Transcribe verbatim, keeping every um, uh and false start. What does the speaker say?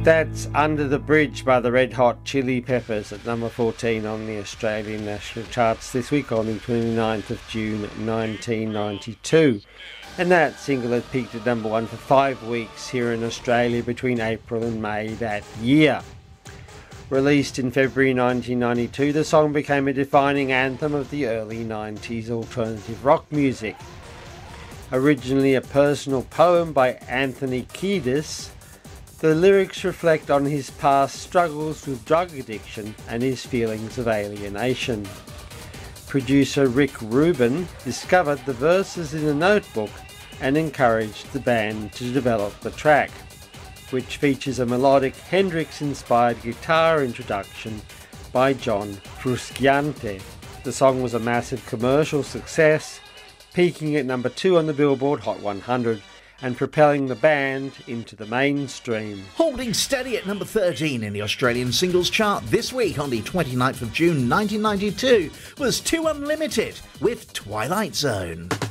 That's Under the Bridge by the Red Hot Chili Peppers at number fourteen on the Australian National Charts this week on the twenty-ninth of June nineteen ninety-two. And that single had peaked at number one for five weeks here in Australia between April and May that year. Released in February nineteen ninety-two, the song became a defining anthem of the early nineties alternative rock music. Originally a personal poem by Anthony Kiedis, the lyrics reflect on his past struggles with drug addiction and his feelings of alienation. Producer Rick Rubin discovered the verses in a notebook and encouraged the band to develop the track, which features a melodic Hendrix-inspired guitar introduction by John Frusciante. The song was a massive commercial success, peaking at number two on the Billboard Hot one hundred and propelling the band into the mainstream. Holding steady at number thirteen in the Australian singles chart this week on the twenty-ninth of June nineteen ninety-two was Two Unlimited with Twilight Zone.